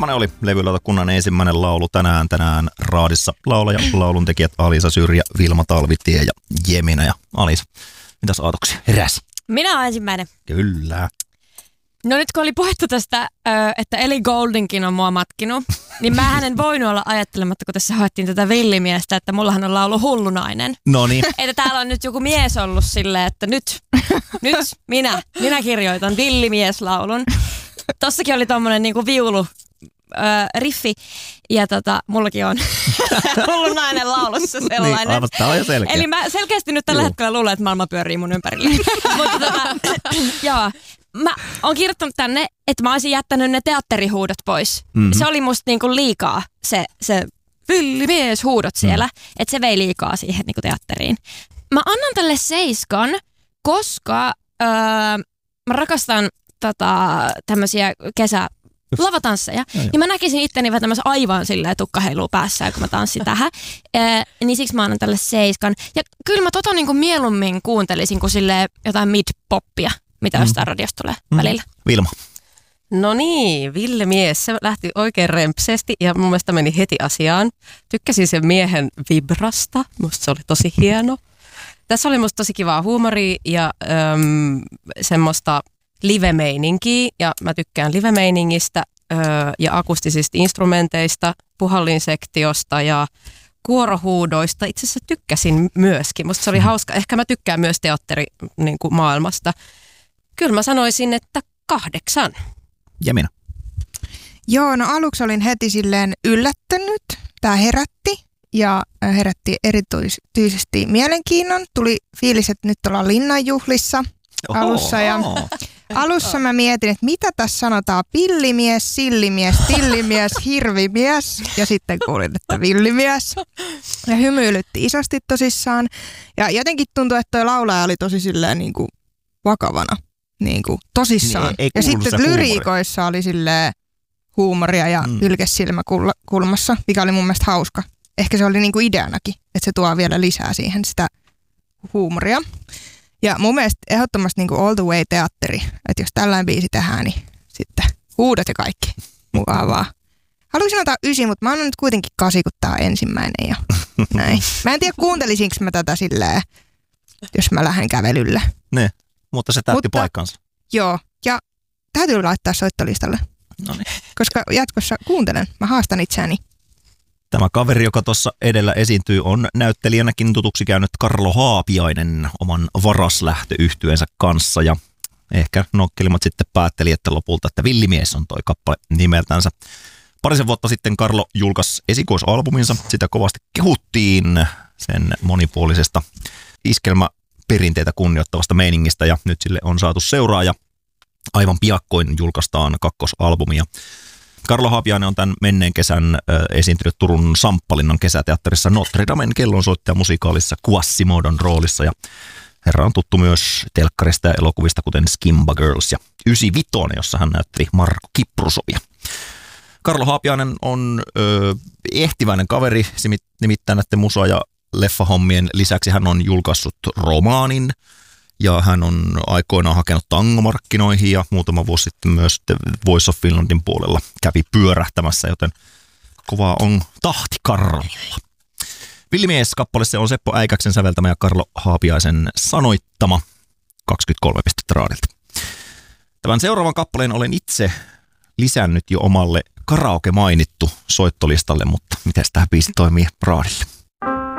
Semmoinen oli levylautakunnan ensimmäinen laulu tänään raadissa. Laulaja, lauluntekijät Alisa Syrjä, Vilma Talvitie ja Jemina. Ja Alisa, mitäs aatoksia heräsi? Minä olen ensimmäinen. Kyllä. No nyt kun oli puhetta tästä, että Ellie Gouldingkin on mua matkinut, niin mä en voinut olla ajattelematta, kun tässä hoettiin tätä villimiestä, että mullahan on laulu Hullunainen. Noniin. Että täällä on nyt joku mies ollut silleen, että nyt minä kirjoitan villimieslaulun. Tossakin oli tommonen niinku viulu riffi ja mullakin on Hullunainen laulussa sellainen. Niin, tää on jo selkeä. Eli mä selkeästi nyt tällä hetkellä luulen, että maailma pyörii mun ympärillä. Mutta joo. Mä oon kirjoittanut tänne, että mä olisin jättänyt ne teatterihuudot pois. Mm-hmm. Se oli musta niinku liikaa, se villimieshuudot siellä, että se vei liikaa siihen niinku teatteriin. Mä annan tälle 7, koska mä rakastan tämmöisiä lavatansseja. Niin mä näkisin itteni vetämässä aivan silleen tukka heiluu päässä, kun mä tanssin tähän. Niin siksi mä annan tälle 7. Ja kyllä mä niinku mieluummin kuuntelisin kuin silleen jotain mid-poppia. Mitä jostain radiosta tulee välillä. Vilma. No niin, Ville-mies, se lähti oikein rempseesti ja mun mielestä meni heti asiaan. Tykkäsin sen miehen vibrasta, musta se oli tosi hieno. Tässä oli musta tosi kivaa huumoria ja semmoista live-meininkiä ja mä tykkään live-meiningistä ja akustisista instrumenteista, puhallinsektiosta ja kuorohuudoista. Itse asiassa tykkäsin myöskin, musta se oli hauska. Ehkä mä tykkään myös teatterimaailmasta. Kyllä mä sanoisin, että 8. Jemina. Joo, no aluksi olin heti silleen yllättynyt. Tää herätti ja herätti erityisesti mielenkiinnon. Tuli fiilis, että nyt ollaan linnanjuhlissa alussa ja alussa mä mietin, että mitä tässä sanotaan. Pillimies, sillimies, tillimies, hirvimies ja sitten kuulin, että villimies. Ja hymyilytti isosti tosissaan. Ja jotenkin tuntui, että toi laulaja oli tosi silleen niin kuin vakavana. Niin kuin tosissaan. Niin, ja sitten lyriikoissa oli silleen huumoria ja ylkessilmä kulmassa, mikä oli mun mielestä hauska. Ehkä se oli niin kuin ideanakin, että se tuo vielä lisää siihen sitä huumoria. Ja mun mielestä ehdottomasti niin kuin all the way teatteri, että jos tällainen biisi tehdään, niin sitten huudot ja kaikki mukavaa. Haluaisin antaa 9, mutta mä annan nyt kuitenkin 8, kun tää on ensimmäinen ja näin. Mä en tiedä kuuntelisinko mä tätä silleen, jos mä lähden kävelylle. Ne. Mutta se täytti paikkansa. Joo, ja täytyy laittaa soittolistalle, koska jatkossa kuuntelen. Mä haastan itseäni. Tämä kaveri, joka tuossa edellä esiintyy, on näyttelijänäkin tutuksi käynyt Karlo Haapiainen oman Varaslähtö-yhtyeensä kanssa. Ja ehkä nokkelimmat sitten päätteli, että lopulta, että Villimies on toi kappale nimeltänsä. Parisen vuotta sitten Karlo julkaisi esikoisalbuminsa. Sitä kovasti kehuttiin sen monipuolisesta iskelmäperinteitä kunnioittavasta meiningistä ja nyt sille on saatu seuraaja. Aivan piakkoin julkaistaan 2. albumia. Karlo Haapiainen on tämän menneen kesän esiintynyt Turun Samppalinnan kesäteatterissa Notre Damen kellonsoittaja musikaalissa Quassimodon roolissa. Ja herra on tuttu myös telkkarista ja elokuvista, kuten Skimba Girls ja 95, jossa hän näytteli Marko Kiprusovia. Karlo Haapiainen on ehtiväinen kaveri, nimittäin näiden musa- ja leffahommien lisäksi hän on julkaissut romaanin ja hän on aikoinaan hakenut tangomarkkinoihin ja muutama vuosi sitten myös The Voice of Finlandin puolella kävi pyörähtämässä, joten kovaa on tahti Karlolla. Villimies-kappale se on Seppo Äikäksen säveltämä ja Karlo Haapiaisen sanoittama 23 pistettä raadilta. Tämän seuraavan kappaleen olen itse lisännyt jo omalle karaoke mainittu soittolistalle, mutta miten tämä biisi toimii raadille?